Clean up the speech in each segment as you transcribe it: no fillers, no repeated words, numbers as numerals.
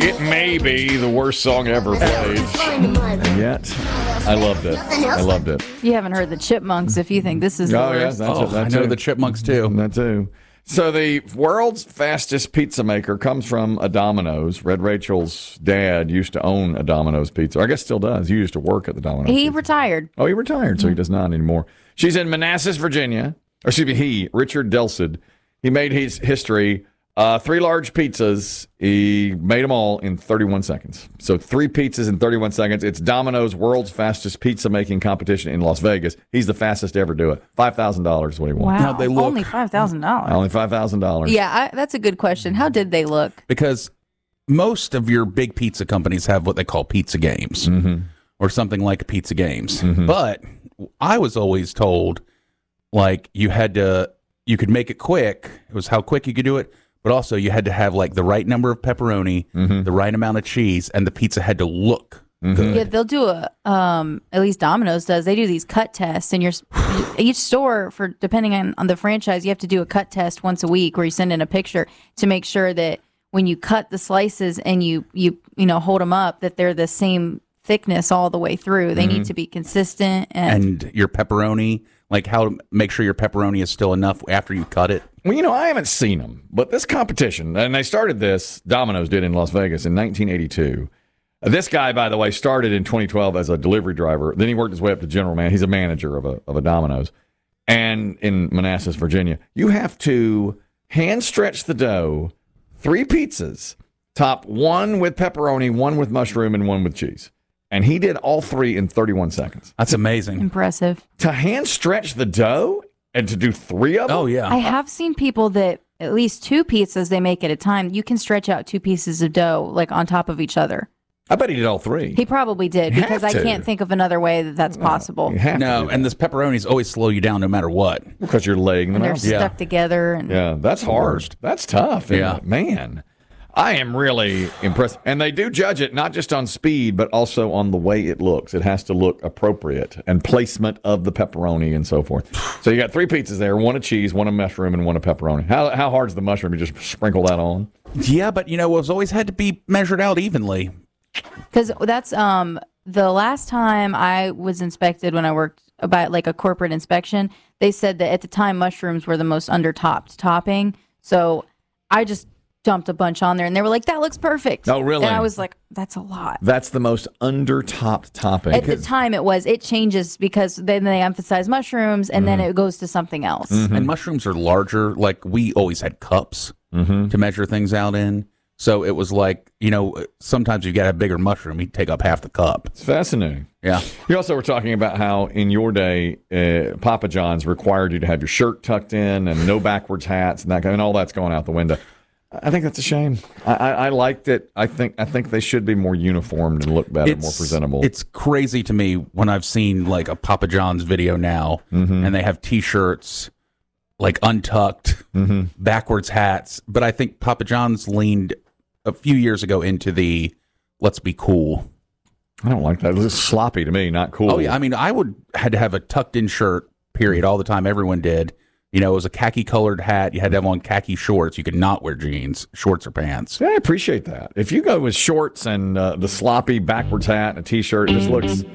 It may be the worst song ever played. And yet, I loved it. I loved it. You haven't heard the Chipmunks if you think this is the worst. I know the Chipmunks too. That too. So the world's fastest pizza maker comes from a Domino's. Red Rachel's dad used to own a Domino's pizza. I guess still does. He used to work at the Domino's. He retired. Oh, he retired, so he does not anymore. She's in Manassas, Virginia. Or excuse me, Richard Delsid. He made his history. 3 large pizzas. He made them all in 31 seconds. So 3 pizzas in 31 seconds. It's Domino's world's fastest pizza making competition in Las Vegas. He's the fastest to ever do it. $5,000 is what he won. Wow, only $5,000. Only $5,000. Yeah, that's a good question. How did they look? Because most of your big pizza companies have what they call pizza games or something like pizza games. But I was always told, like, you could make it quick. It was how quick you could do it. But also, you had to have like the right number of pepperoni, the right amount of cheese, and the pizza had to look good. Yeah, they'll do at least Domino's does. They do these cut tests, and each store, for depending on the franchise, you have to do a cut test once a week, where you send in a picture to make sure that when you cut the slices and you hold them up, that they're the same thickness all the way through. They need to be consistent, and your pepperoni, like how to make sure your pepperoni is still enough after you cut it. Well, I haven't seen them, but this competition, and they started this, Domino's did in Las Vegas in 1982. This guy, by the way, started in 2012 as a delivery driver. Then he worked his way up to general man. He's a manager of a Domino's. And in Manassas, Virginia, you have to hand stretch the dough, 3 pizzas, top 1 with pepperoni, 1 with mushroom, and 1 with cheese. And he did all 3 in 31 seconds. That's amazing. Impressive. To hand stretch the dough and to do 3 of them? Oh, yeah. I have seen people that at least 2 pizzas they make at a time. You can stretch out 2 pieces of dough like on top of each other. I bet he did all 3. He probably did, because I can't think of another way that's possible. No, and this pepperonis always slow you down no matter what. Because you're laying them And they're out. stuck together. And Yeah, that's hard. That's tough. Yeah. Man, I am really impressed. And they do judge it not just on speed, but also on the way it looks. It has to look appropriate and placement of the pepperoni and so forth. So you got 3 pizzas there, 1 of cheese, 1 of mushroom, and 1 of pepperoni. How hard is the mushroom? You just sprinkle that on? Yeah, but, it was always had to be measured out evenly. Because that's the last time I was inspected when I worked about like a corporate inspection, they said that at the time mushrooms were the most under-topped topping. So I just dumped a bunch on there, and they were like, that looks perfect. Oh, really? And I was like, that's a lot. That's the most under-topped topping. At the time it was. It changes because then they emphasize mushrooms, and then it goes to something else. And mushrooms are larger. Like, we always had cups to measure things out in. So it was like, sometimes you got a bigger mushroom, you take up half the cup. It's fascinating. Yeah. You also were talking about how in your day, Papa John's required you to have your shirt tucked in and no backwards hats and all that's going out the window. I think that's a shame. I liked it. I think they should be more uniformed and look better, more presentable. It's crazy to me when I've seen like a Papa John's video now, and they have T-shirts like untucked, backwards hats. But I think Papa John's leaned a few years ago into the let's be cool. I don't like that. It's sloppy to me, not cool. Oh yeah, I mean, had to have a tucked in shirt, period, all the time. Everyone did. It was a khaki colored hat. You had to have on khaki shorts. You could not wear jeans, shorts, or pants. Yeah, I appreciate that. If you go with shorts and the sloppy backwards hat and a T-shirt, it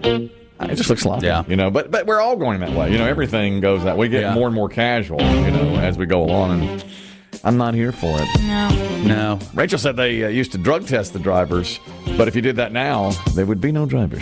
just looks sloppy. Yeah. But we're all going that way. Everything goes that way. We get more and more casual, as we go along. And I'm not here for it. No. Rachel said they used to drug test the drivers, but if you did that now, there would be no drivers.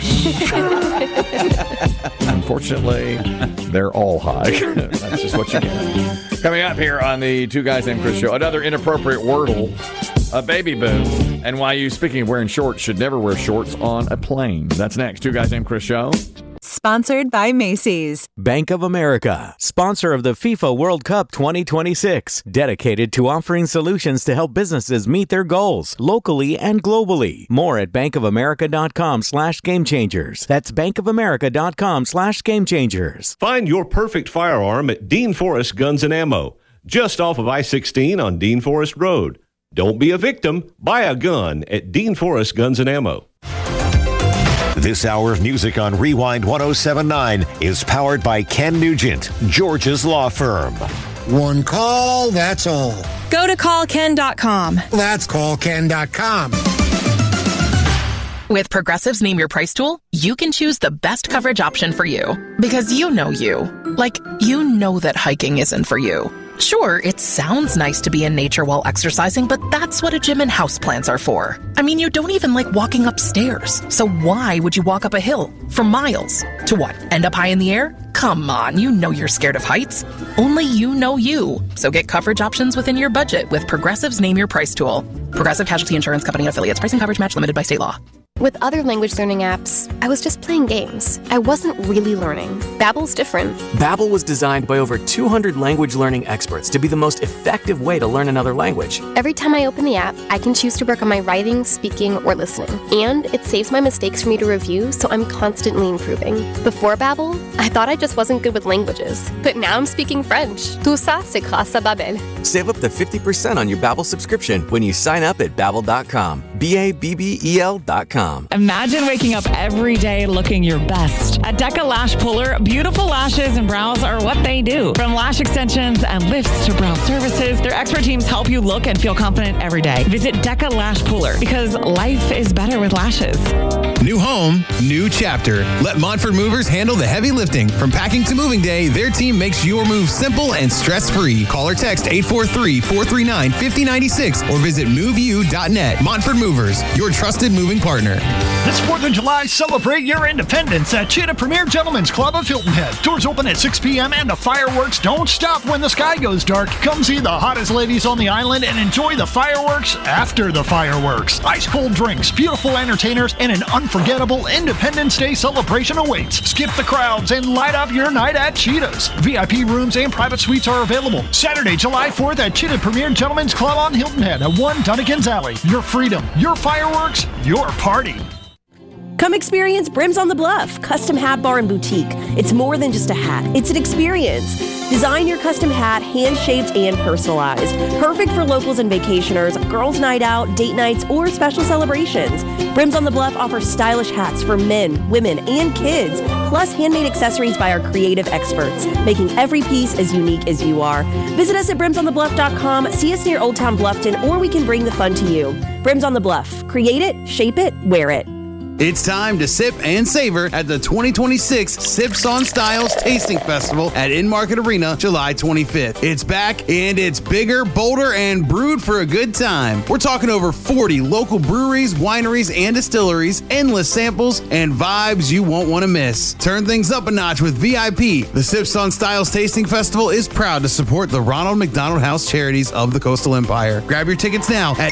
Unfortunately, they're all high. That's just what you get. Coming up here on the Two Guys Named Chris show, another inappropriate wordle, a baby boo, and why you, speaking of wearing shorts, should never wear shorts on a plane. That's next. Two Guys Named Chris show. Sponsored by Macy's. Bank of America, sponsor of the FIFA World Cup 2026, dedicated to offering solutions to help businesses meet their goals locally and globally. More at bankofamerica.com/gamechangers. That's bankofamerica.com/gamechangers. Find your perfect firearm at Dean Forest Guns and Ammo, just off of I-16 on Dean Forest Road. Don't be a victim. Buy a gun at Dean Forest Guns and Ammo. This hour of music on Rewind 107.9 is powered by Ken Nugent, George's law firm. One call, that's all. Go to callken.com. That's callken.com. With Progressive's Name Your Price tool, you can choose the best coverage option for you. Because you know you. Like, you know that hiking isn't for you. Sure, it sounds nice to be in nature while exercising, but that's what a gym and houseplants are for. I mean, you don't even like walking upstairs. So why would you walk up a hill for miles? To what, end up high in the air? Come on, you know you're scared of heights. Only you know you. So get coverage options within your budget with Progressive's Name Your Price tool. Progressive Casualty Insurance Company and Affiliates. Price and coverage match limited by state law. With other language learning apps, I was just playing games. I wasn't really learning. Babbel's different. Babbel was designed by over 200 language learning experts to be the most effective way to learn another language. Every time I open the app, I can choose to work on my writing, speaking, or listening. And it saves my mistakes for me to review, so I'm constantly improving. Before Babbel, I thought I just wasn't good with languages. But now I'm speaking French. Tout ça, c'est grâce à Babbel. Save up to 50% on your Babbel subscription when you sign up at Babbel.com. Babbel.com. Imagine waking up every day looking your best. At Deca Lash Puller, beautiful lashes and brows are what they do. From lash extensions and lifts to brow services, their expert teams help you look and feel confident every day. Visit Deca Lash Puller because life is better with lashes. New home, new chapter. Let Montford Movers handle the heavy lifting. From packing to moving day, their team makes your move simple and stress-free. Call or text 843-439-5096 or visit MoveU.net. Montford Movers, your trusted moving partner. This 4th of July, celebrate your independence at Cheetah Premier Gentlemen's Club of Hilton Head. Doors open at 6 p.m. and the fireworks don't stop when the sky goes dark. Come see the hottest ladies on the island and enjoy the fireworks after the fireworks. Ice-cold drinks, beautiful entertainers, and an unforgettable Independence Day celebration awaits. Skip the crowds and light up your night at Cheetah's. VIP rooms and private suites are available. Saturday, July 4th at Cheetah Premier Gentlemen's Club on Hilton Head at 1 Dunnigan's Alley. Your freedom, your fireworks, your party. Come experience Brims on the Bluff, custom hat bar and boutique. It's more than just a hat, it's an experience. Design your custom hat, hand-shaped and personalized. Perfect for locals and vacationers, girls' night out, date nights, or special celebrations. Brims on the Bluff offers stylish hats for men, women, and kids, plus handmade accessories by our creative experts, making every piece as unique as you are. Visit us at brimsonthebluff.com, see us near Old Town Bluffton, or we can bring the fun to you. Brims on the Bluff. Create it, shape it, wear it. It's time to sip and savor at the 2026 Sips on Styles Tasting Festival at In-Market Arena, July 25th. It's back, and it's bigger, bolder, and brewed for a good time. We're talking over 40 local breweries, wineries, and distilleries, endless samples, and vibes you won't want to miss. Turn things up a notch with VIP. The Sips on Styles Tasting Festival is proud to support the Ronald McDonald House Charities of the Coastal Empire. Grab your tickets now at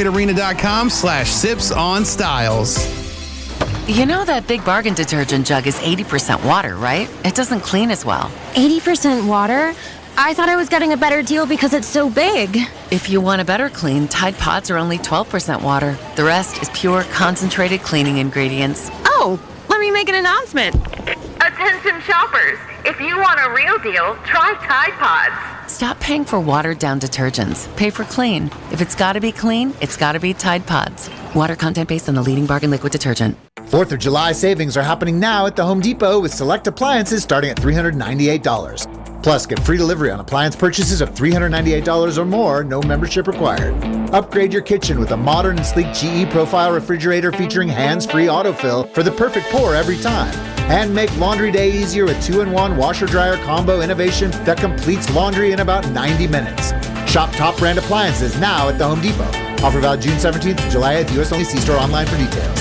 inmarketarena.com/sipsonstyles. You know that Big Bargain detergent jug is 80% water, right? It doesn't clean as well. 80% water? I thought I was getting a better deal because it's so big. If you want a better clean, Tide Pods are only 12% water. The rest is pure, concentrated cleaning ingredients. Oh, let me make an announcement. Attention shoppers, if you want a real deal, try Tide Pods. Stop paying for watered-down detergents. Pay for clean. If it's got to be clean, it's got to be Tide Pods. Water content based on the leading bargain liquid detergent. 4th of July savings are happening now at the Home Depot with select appliances starting at $398. Plus, get free delivery on appliance purchases of $398 or more, no membership required. Upgrade your kitchen with a modern and sleek GE Profile refrigerator featuring hands-free autofill for the perfect pour every time. And make laundry day easier with 2-in-1 washer-dryer combo innovation that completes laundry in about 90 minutes. Shop top brand appliances now at the Home Depot. Offer valid June 17th to July 8th. U.S. only. See store online for details.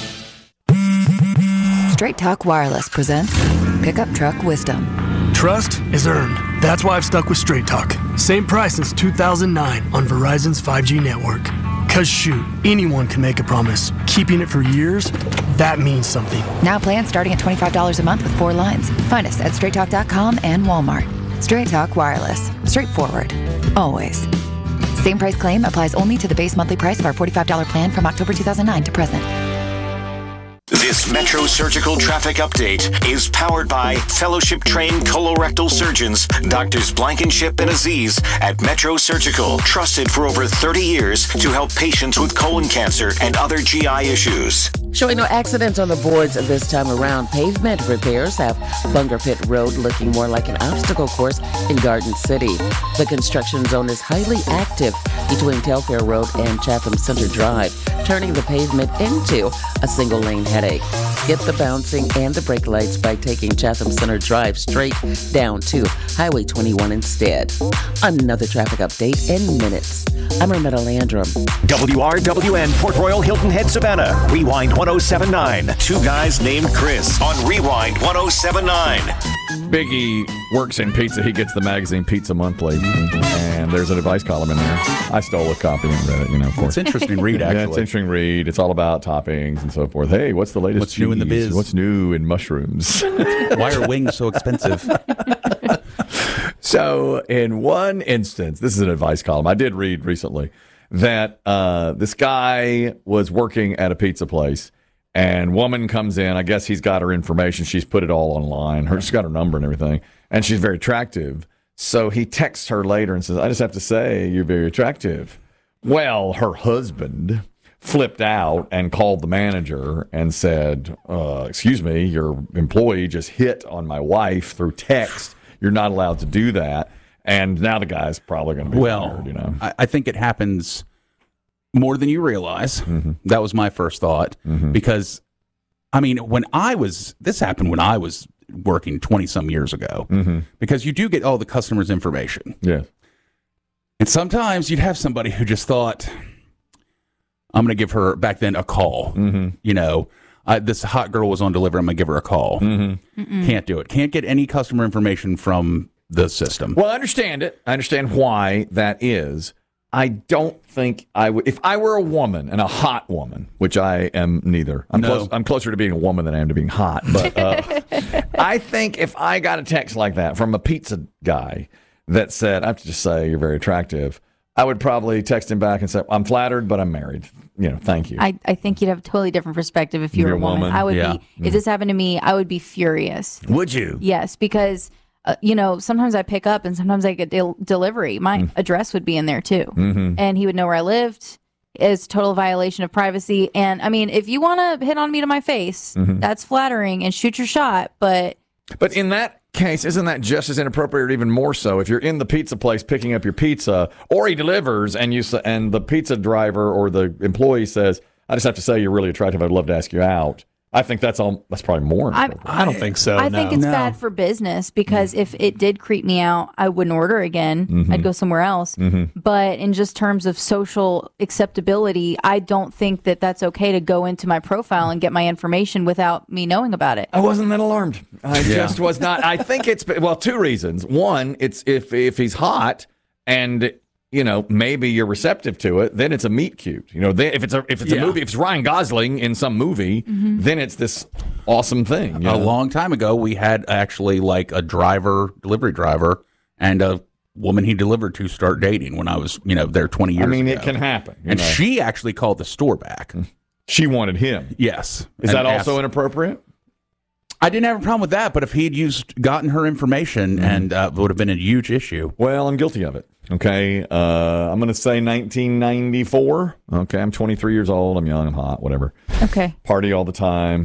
Straight Talk Wireless presents Pickup Truck Wisdom. Trust is earned. That's why I've stuck with Straight Talk. Same price since 2009 on Verizon's 5G network. Cause shoot, anyone can make a promise. Keeping it for years, that means something. Now plans starting at $25 a month with 4 lines. Find us at straighttalk.com and Walmart. Straight Talk Wireless. Straightforward. Always. Same price claim applies only to the base monthly price of our $45 plan from October 2009 to present. This Metro Surgical Traffic Update is powered by fellowship-trained colorectal surgeons, Doctors Blankenship and Aziz at Metro Surgical, trusted for over 30 years to help patients with colon cancer and other GI issues. Showing no accidents on the boards this time around. Pavement repairs have Bunker Pit Road looking more like an obstacle course in Garden City. The construction zone is highly active between Telfair Road and Chatham Center Drive, turning the pavement into a single-lane headache. Get the bouncing and the brake lights by taking Chatham Center Drive straight down to Highway 21 instead. Another traffic update in minutes. I'm Armetta Landrum. WRWN Port Royal Hilton Head Savannah. Rewind 1079. Two guys named Chris on Rewind 1079. Biggie works in pizza. He gets the magazine Pizza Monthly, and there's an advice column in there. I stole a copy and read it, of course. It's interesting read, actually. Yeah, it's interesting read. It's all about toppings and so forth. Hey, what's the latest What's new in the biz? What's new in mushrooms? Why are wings so expensive? So, in one instance, this is an advice column. I did read recently that this guy was working at a pizza place, and woman comes in. I guess he's got her information. She's put it all online. She's got her number and everything, and she's very attractive. So he texts her later and says, I just have to say, you're very attractive. Well, her husband flipped out and called the manager and said, excuse me, your employee just hit on my wife through text. You're not allowed to do that. And now the guy's probably going to be fired, I think it happens more than you realize. Mm-hmm. That was my first thought. Mm-hmm. Because, this happened when I was working 20-some years ago. Mm-hmm. Because you do get all the customer's information. Yeah. And sometimes you'd have somebody who just thought, I'm going to give her, back then, a call. Mm-hmm. This hot girl was on delivery. I'm going to give her a call. Mm-hmm. Can't do it. Can't get any customer information from the system. Well, I understand it. I understand why that is. I don't think I would. If I were a woman, and a hot woman, which I am neither. I'm closer to being a woman than I am to being hot. But I think if I got a text like that from a pizza guy that said, I have to just say you're very attractive, I would probably text him back and say, I'm flattered, but I'm married. Thank you. I think you'd have a totally different perspective if you were a woman. I would be. If this happened to me, I would be furious. Would you? Yes, because sometimes I pick up and sometimes I get delivery. My address would be in there too, and he would know where I lived. It's total violation of privacy. And if you want to hit on me to my face, that's flattering and shoot your shot. But in that case, isn't that just as inappropriate, or even more so, if you're in the pizza place picking up your pizza, or he delivers and the pizza driver or the employee says, I just have to say you're really attractive, I'd love to ask you out. I think that's probably more. I don't think so. I think it's bad for business, because if it did creep me out, I wouldn't order again. I'd go somewhere else. But in just terms of social acceptability, I don't think that that's okay to go into my profile and get my information without me knowing about it. I wasn't that alarmed. I just was not. I think it's, two reasons. One, it's if he's hot and maybe you're receptive to it, then it's a meet cute. If it's a movie, if it's Ryan Gosling in some movie, then it's this awesome thing. A long time ago, we had actually like a delivery driver, and a woman he delivered to start dating when I was, there 20 years ago. It can happen. And she actually called the store back. She wanted him. Yes. Is that also inappropriate? I didn't have a problem with that, but if he'd gotten her information, and it would have been a huge issue. Well, I'm guilty of it. Okay, I'm going to say 1994. Okay, I'm 23 years old. I'm young. I'm hot. Whatever. Okay. Party all the time.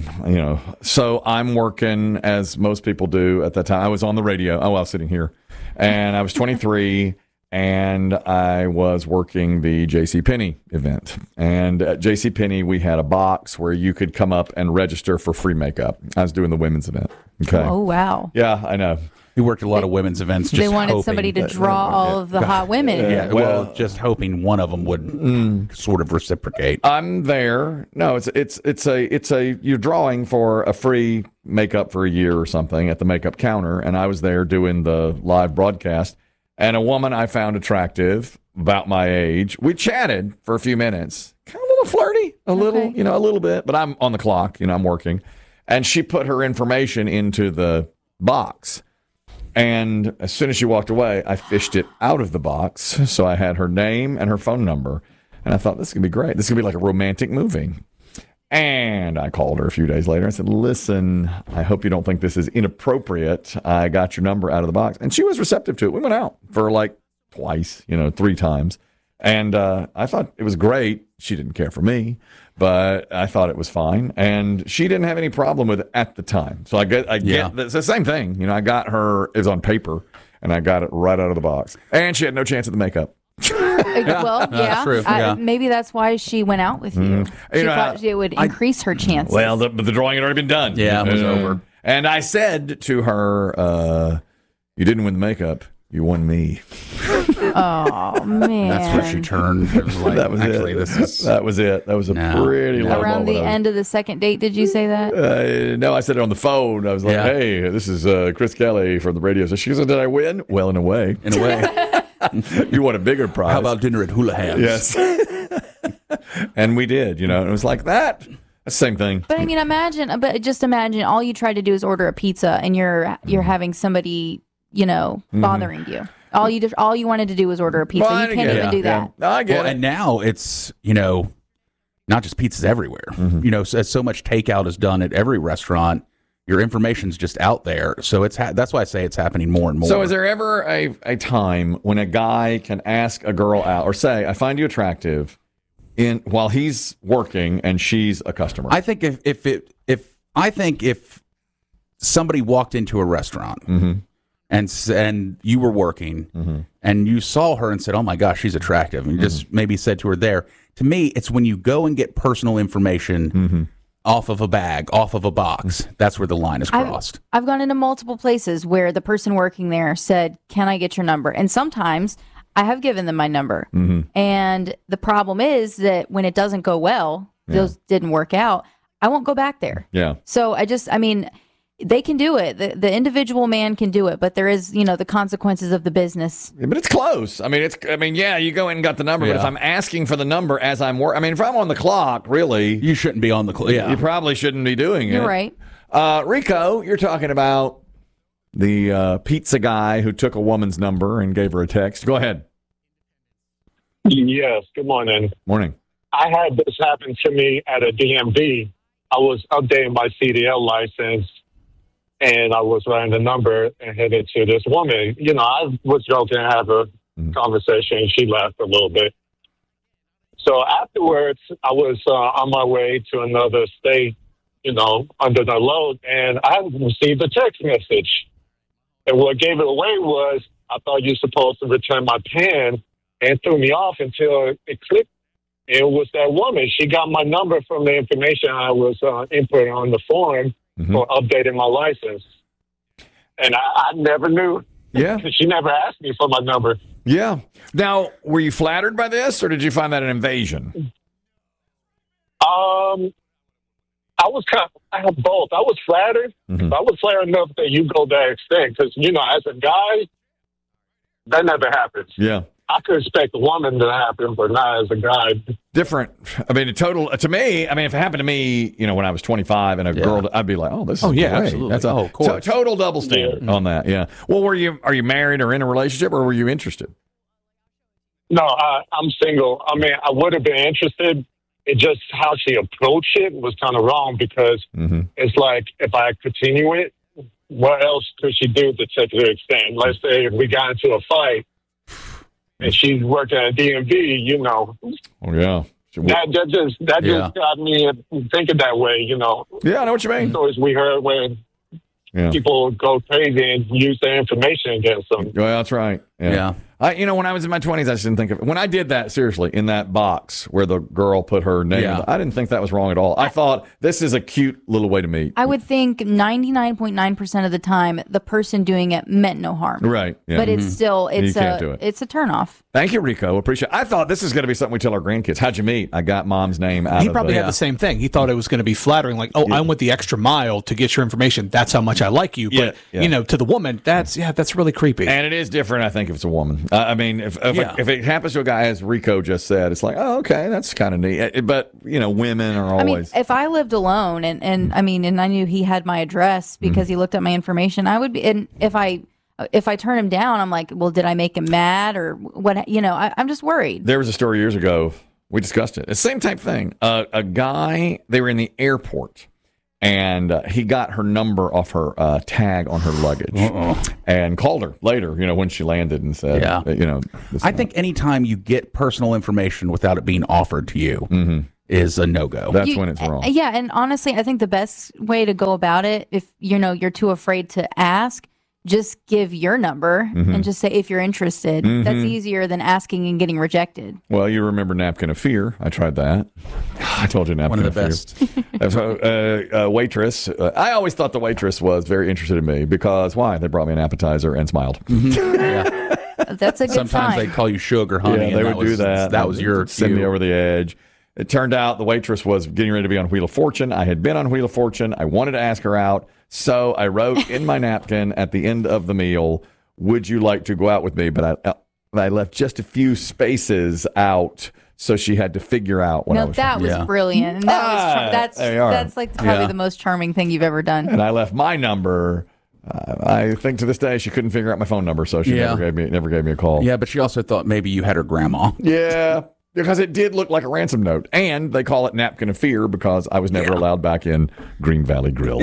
So I'm working, as most people do at that time. I was on the radio. I was sitting here, and I was 23, and I was working the JCPenney event. And at JCPenney, we had a box where you could come up and register for free makeup. I was doing the women's event. Okay. Oh, wow. Yeah, I know. We worked a lot of women's events. They wanted somebody to draw all of the hot women. Yeah, well, just hoping one of them would sort of reciprocate. I'm there. No, you're drawing for a free makeup for a year or something at the makeup counter, and I was there doing the live broadcast. And a woman I found attractive, about my age. We chatted for a few minutes, kind of a little flirty, a little bit. But I'm on the clock. I'm working, and she put her information into the box. And as soon as she walked away, I fished it out of the box. So I had her name and her phone number. And I thought, this is going to be great. This is going to be like a romantic movie. And I called her a few days later. I said, listen, I hope you don't think this is inappropriate. I got your number out of the box. And she was receptive to it. We went out for like twice, 3 times. And I thought it was great. She didn't care for me, but I thought it was fine, and she didn't have any problem with it at the time. So I get it's the same thing. You know, I got her, it was on paper, and I got it right out of the box, and she had no chance at the makeup. Well, yeah. True. Maybe that's why she went out with you. She thought it would increase her chances. Well, the drawing had already been done. Yeah, it was over. And I said to her, you didn't win the makeup. You won me. Oh, man. That's where she turned. It was like, that was actually, it. This is... That was it. That was a pretty low Around the end of the second date, did you say that? No, I said it on the phone. I was like, hey, this is Chris Kelly from the radio. So she said, did I win? Well, in a way. In a way. You want a bigger prize. How about dinner at Hula Hands? Yes. And we did, you know, and it was like that. That's the same thing. But I mean, just imagine all you try to do is order a pizza and you're having somebody, you know, bothering you. All you wanted to do was order a pizza. Well, you can't even do that. No, I get it. And now it's, you know, not just pizzas everywhere. You know, so much takeout is done at every restaurant. Your information's just out there. So that's why I say it's happening more and more. So is there ever a time when a guy can ask a girl out or say, I find you attractive while he's working and she's a customer? I think if somebody walked into a restaurant and you were working and you saw her and said, oh my gosh, she's attractive, and you just maybe said to her there, to me, it's when you go and get personal information off of a bag, off of a box. That's where the line is crossed. I've gone into multiple places where the person working there said, can I get your number? And sometimes I have given them my number. And the problem is that when it doesn't go well, those didn't work out, I won't go back there. Yeah. So they can do it. The individual man can do it, but there is, you know, the consequences of the business. Yeah, but it's close. You go in and got the number, but if I'm asking for the number as I'm working, if I'm on the clock, really, you shouldn't be on the clock. Yeah. You probably shouldn't be doing it. You're right. Rico, you're talking about the pizza guy who took a woman's number and gave her a text. Go ahead. Yes. Good morning. Morning. I had this happen to me at a DMV. I was updating my CDL license, and I was writing the number and headed to this woman. You know, I was joking and have a conversation. She laughed a little bit. So afterwards, I was on my way to another state, you know, under the load, and I received a text message. And what gave it away was I thought you were supposed to return my pen, and threw me off until it clicked. It was that woman. She got my number from the information I was inputting on the form for updating my license. And I never knew. Yeah. She never asked me for my number. Yeah. Now, were you flattered by this, or did you find that an invasion? I have both. I was flattered. But I was flattered enough that you go that extent. Because, you know, as a guy, that never happens. Yeah. I could expect a woman to happen, but not as a guy. Different. I mean, to me, if it happened to me, you know, when I was 25 and a girl, I'd be like, oh, this is great. Absolutely. That's a total double standard on that. Yeah. Well, are you married or in a relationship, or were you interested? No, I'm single. I mean, I would have been interested. It just how she approached it was kind of wrong, because it's like, if I continue it, what else could she do to take it to the extent? Let's say if we got into a fight, and she's working at DMV, you know. Oh, yeah. That just got me thinking that way, you know. Yeah, I know what you mean. Stories we heard when people go crazy and use their information against them. Well, that's right. Yeah. When I was in my 20s, I just didn't think of it. When I did that, seriously, in that box where the girl put her name, I didn't think that was wrong at all. I thought, this is a cute little way to meet. I would think 99.9% of the time, the person doing it meant no harm. Right. Yeah. But it's still, it's a turnoff. Thank you, Rico. Appreciate it. I thought this is going to be something we tell our grandkids. How'd you meet? I got mom's name out of it. He probably had the same thing. He thought it was going to be flattering, like, I went the extra mile to get your information. That's how much I like you. But, you know, to the woman, that's really creepy. And it is different, I think, if it's a woman. If it happens to a guy, as Rico just said, it's like, oh, okay, that's kind of neat. But, you know, women are always... if I lived alone and I knew he had my address because he looked at my information, I would be... And if I turn him down, I'm like, well, did I make him mad or what? You know, I'm just worried. There was a story years ago. We discussed it. It's the same type thing. A guy, they were in the airport, And he got her number off her tag on her luggage and called her later, when she landed and said, I think anytime you get personal information without it being offered to you is a no-go. That's when it's wrong. Yeah, and honestly, I think the best way to go about it, if you're too afraid to ask, just give your number and just say if you're interested. That's easier than asking and getting rejected. Well, you remember Napkin of Fear. I tried that. I told you Napkin of Fear. One of the best. A waitress. I always thought the waitress was very interested in me because, why? They brought me an appetizer and smiled. Yeah. That's a good Sometimes sign. they'd call you sugar, honey. Yeah, they would do that. That was your send cue. me over the edge. It turned out the waitress was getting ready to be on Wheel of Fortune. I had been on Wheel of Fortune. I wanted to ask her out. So I wrote in my napkin at the end of the meal, would you like to go out with me? But I left just a few spaces out, so she had to figure out what I was that was brilliant. And that's like probably the most charming thing you've ever done. And I left my number. I think to this day she couldn't figure out my phone number, so she never gave me a call. Yeah, but she also thought maybe you had her grandma. Yeah. Because it did look like a ransom note. And they call it Napkin of Fear because I was never allowed back in Green Valley Grill.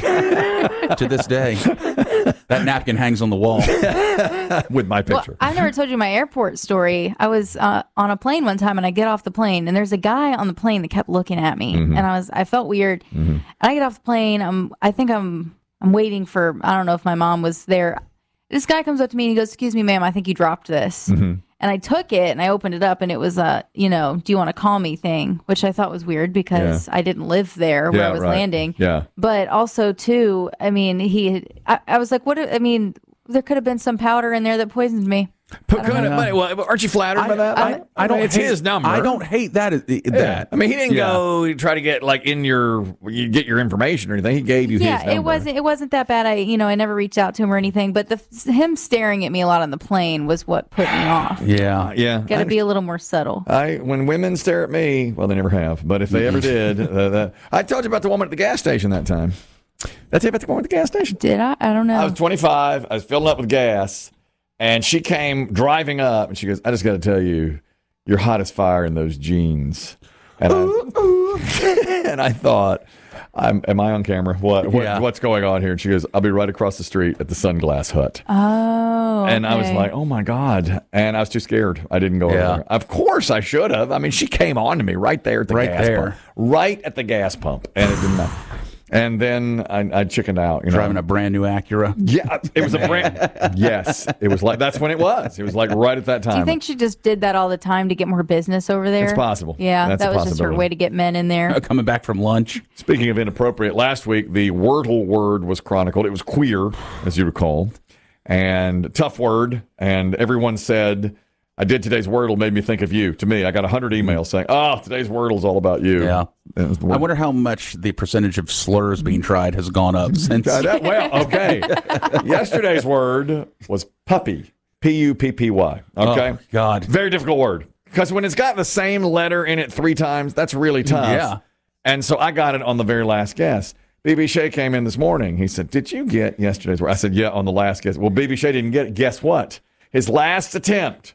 To this day, that napkin hangs on the wall. With my picture. Well, I've never told you my airport story. I was on a plane one time and I get off the plane and there's a guy on the plane that kept looking at me. And I felt weird. And I get off the plane. I'm waiting for, I don't know if my mom was there. This guy comes up to me and he goes, "Excuse me, ma'am, I think you dropped this." And I took it and I opened it up and it was a, do you want to call me thing, which I thought was weird because I didn't live there where I was landing. Yeah. But also too, I was like, there could have been some powder in there that poisoned me. Aren't you flattered by that? I don't. It's his number. I don't hate that. That. I mean, he didn't go try to get get your information or anything. He gave you his number. It wasn't that bad. I never reached out to him or anything. But him staring at me a lot on the plane was what put me off. Yeah. Got to be a little more subtle. When women stare at me, well, they never have. But if they ever did, I told you about the woman at the gas station that time. That's it about the woman at the gas station. Did I? I don't know. I was 25. I was filling up with gas. And she came driving up, and she goes, "I just got to tell you, you're hot as fire in those jeans." And I thought, am I on camera? What's going on here? And she goes, "I'll be right across the street at the Sunglass Hut." Oh, and I was like, "Oh my God!" And I was too scared. I didn't go over there. Of course, I should have. I mean, she came on to me right there at the gas pump, right at the gas pump, and it didn't matter. And then I chickened out. Driving a brand new Acura. Yeah, it was a brand. Yes, it was like that's when it was. It was like right at that time. Do you think she just did that all the time to get more business over there? It's possible. Yeah, that was just her way to get men in there. Coming back from lunch. Speaking of inappropriate, last week the Wordle word was chronicled. It was queer, as you recall, and tough word. And everyone said, "I did today's Wordle, made me think of you." To me, I got 100 emails saying, today's Wordle's all about you. Yeah. I wonder how much the percentage of slurs being tried has gone up since. Okay. Yesterday's word was puppy. Puppy. Okay. Oh, God. Very difficult word. Because when it's got the same letter in it 3 times, that's really tough. Yeah. And so I got it on the very last guess. BB Shea came in this morning. He said, "Did you get yesterday's word?" I said, "Yeah, on the last guess." Well, BB Shea didn't get it. Guess what? His last attempt.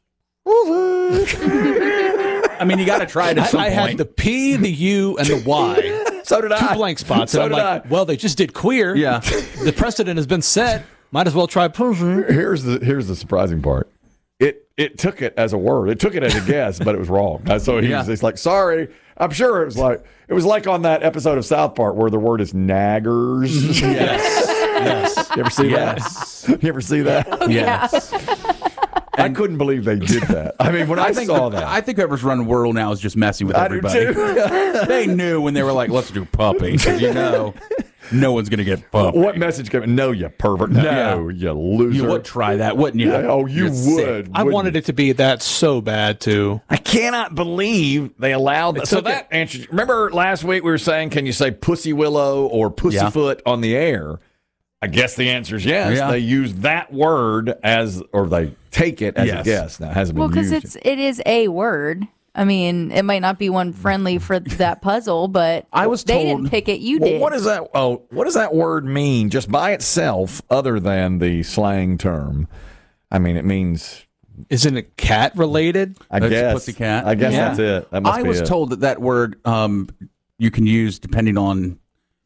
I mean, you got to try it at some point. I had the P, the U, and the Y. So did I. 2 blank spots. So and I'm like, well, they just did queer. Yeah. The precedent has been set. Might as well try pussy. Here's the surprising part. It took it as a word. It took it as a guess, but it was wrong. So he's like, "Sorry." I'm sure it was like on that episode of South Park where the word is naggers. Yes. You ever see that? You ever see that? Oh, Yes. I couldn't believe they did that. I mean, when I saw that. I think whoever's running Wordle now is just messing with everybody. I do too. They knew when they were like, "Let's do puppy." Because no one's going to get puppy. What message came? No, you pervert. No, you loser. You would try that, wouldn't you? Yeah, you would. I wanted it to be that so bad, too. I cannot believe they allowed that. So that answers. Remember last week we were saying, can you say pussy willow or pussyfoot on the air? I guess the answer is yes. Yeah. They use that word or they take it as a guess. Now, it hasn't been used. Well, because it is a word. I mean, it might not be one friendly for that puzzle, but they didn't pick it. You did. What does that? Oh, what does that word mean just by itself, other than the slang term? I mean, it means. Isn't it cat related? I guess. Pussycat. I guess that's it. That must I be was it. told that word you can use depending on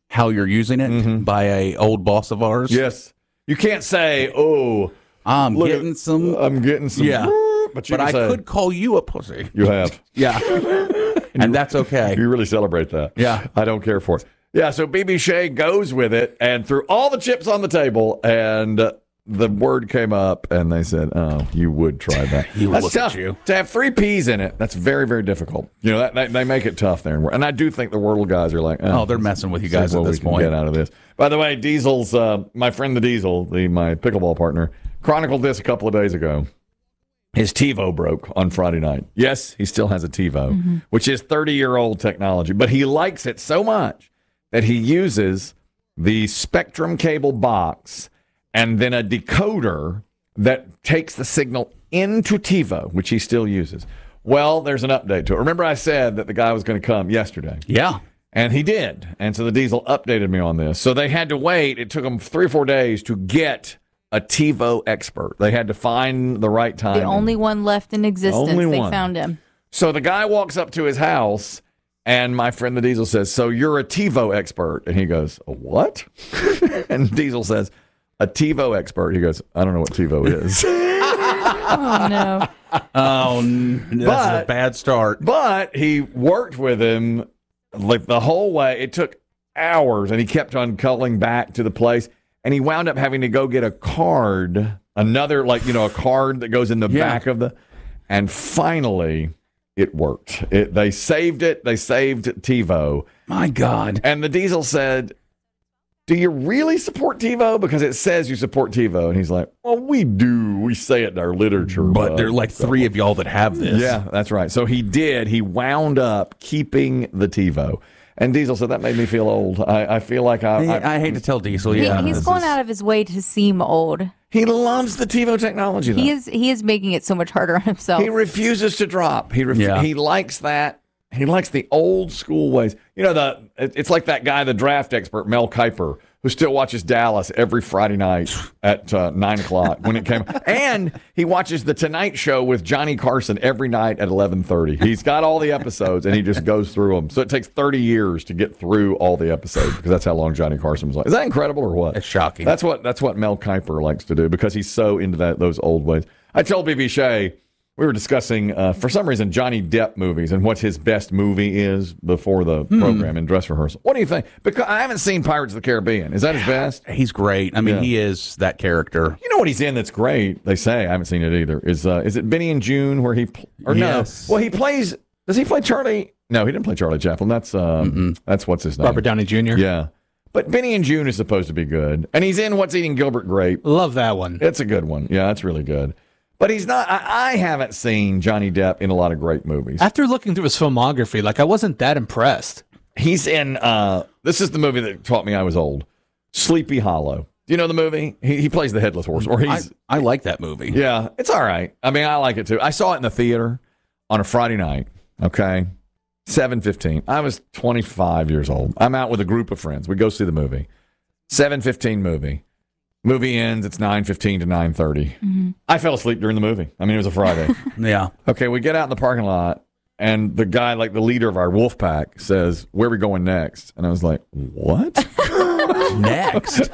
how you're using it by a old boss of ours. Yes. You can't say, "Oh, I'm getting some." Yeah. But I could call you a pussy. You have. Yeah. And that's okay. You really celebrate that. Yeah. I don't care for it. Yeah, so BB Shea goes with it and threw all the chips on the table, and the word came up, and they said, "Oh, you would try that." That's tough. To have 3 Ps in it, that's very, very difficult. You know, they make it tough there. And I do think the Wordle guys are like, they're messing with you guys at this point. Get out of this. By the way, Diesel's, my friend the Diesel, my pickleball partner, chronicled this a couple of days ago. His TiVo broke on Friday night. Yes, he still has a TiVo, which is 30-year-old technology, but he likes it so much that he uses the Spectrum cable box and then a decoder that takes the signal into TiVo, which he still uses. Well, there's an update to it. Remember I said that the guy was going to come yesterday? Yeah. And he did. And so the Diesel updated me on this. So they had to wait. It took them 3 or 4 days to get a TiVo expert. They had to find the right time. The only one left in existence. Only They one. found him. So the guy walks up to his house, and my friend the Diesel says, "So you're a TiVo expert?" And he goes, "A what?" And Diesel says, "A TiVo expert." He goes, "I don't know what TiVo is." Oh, no. Oh, that's a bad start. But he worked with him like the whole way. It took hours, and he kept on calling back to the place. And he wound up having to go get a card, another, a card that goes in the back of the, and finally it worked. They saved it. They saved TiVo. My God. And the Diesel said, "Do you really support TiVo? Because it says you support TiVo." And he's like, "Well, we do. We say it in our literature. But there are like 3 of y'all that have this." Yeah, that's right. So he did. He wound up keeping the TiVo. And Diesel said, "That made me feel old. I feel like I hate to tell Diesel, He's going out of his way to seem old. He loves the TiVo technology, though. He is making it so much harder on himself. He refuses to drop. He likes that. He likes the old school ways. You know, it's like that guy, the draft expert, Mel Kiper, who still watches Dallas every Friday night at 9 o'clock when it came. And he watches The Tonight Show with Johnny Carson every night at 11:30. He's got all the episodes, and he just goes through them. So it takes 30 years to get through all the episodes, because that's how long Johnny Carson was like. Is that incredible or what? It's shocking. That's what Mel Kiper likes to do, because he's so into those old ways. I told BB Shea, we were discussing, for some reason, Johnny Depp movies and what his best movie is before the program in dress rehearsal. What do you think? Because I haven't seen Pirates of the Caribbean. Is that his best? He's great. I mean, he is that character. You know what he's in that's great? They say, I haven't seen it either. Is it Benny and June where he Yes. No? Well, he plays. Does he play Charlie? No, he didn't play Charlie Chaplin. That's what's his name? Robert Downey Jr. Yeah. But Benny and June is supposed to be good, and he's in What's Eating Gilbert Grape. Love that one. It's a good one. Yeah, that's really good. But he's not. I haven't seen Johnny Depp in a lot of great movies. After looking through his filmography, I wasn't that impressed. He's in. This is the movie that taught me I was old. Sleepy Hollow. Do you know the movie? He plays the headless horse. Or I like that movie. Yeah, it's all right. I mean, I like it too. I saw it in the theater on a Friday night. Okay, 7:15. I was 25 years old. I'm out with a group of friends. We go see the movie. 7:15 movie. Movie ends. It's 9:15 to 9:30. Mm-hmm. I fell asleep during the movie. I mean, it was a Friday. Yeah. Okay, we get out in the parking lot, and the guy, like the leader of our wolf pack, says, "Where are we going next?" And I was like, "What?" Next.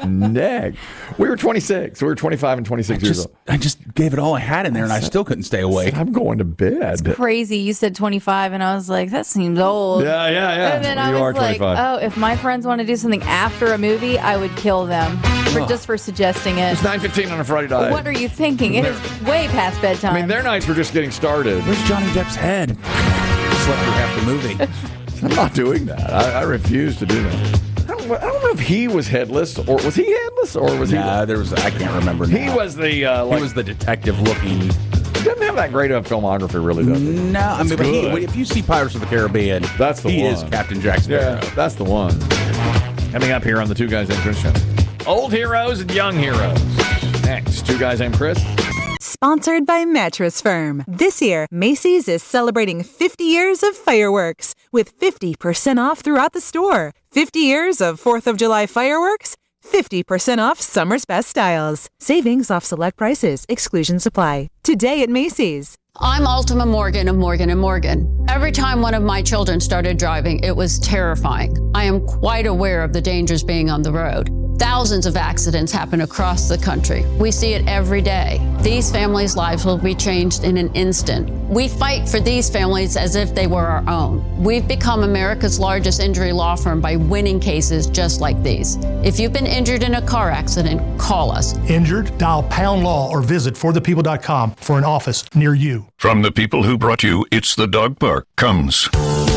We were 26. We were 25 and 26 years old. I just gave it all I had in there, and I still couldn't stay awake. I'm going to bed. It's crazy. You said 25, and I was like, that seems old. Yeah. And then I was like, 25. oh, if my friends want to do something after a movie, I would kill them just for suggesting it. It's 9:15 on a Friday night. What are you thinking? It is way past bedtime. I mean, their nights were just getting started. Where's Johnny Depp's head? Slept through half the movie. I'm not doing that. I refuse to do that. I don't know if he was headless, or was he headless, or was he? Nah, I can't remember. Now. He was the. He was the detective looking. He doesn't have that great of a filmography, really, does he? No, I mean, but if you see Pirates of the Caribbean, that's the one. He is Captain Jack Sparrow. Yeah, that's the one. Coming up here on the Two Guys Named Chris show. Old heroes and young heroes. Next, Two Guys Named Chris. Sponsored by Mattress Firm. This year, Macy's is celebrating 50 years of fireworks with 50% off throughout the store. 50 years of 4th of July fireworks, 50% off summer's best styles. Savings off select prices. Exclusions apply. Today at Macy's. I'm Ultima Morgan of Morgan & Morgan. Every time one of my children started driving, it was terrifying. I am quite aware of the dangers being on the road. Thousands of accidents happen across the country. We see it every day. These families' lives will be changed in an instant. We fight for these families as if they were our own. We've become America's largest injury law firm by winning cases just like these. If you've been injured in a car accident, call us. Injured? Dial # law or visit forthepeople.com for an office near you. From the people who brought you It's the Dog Park comes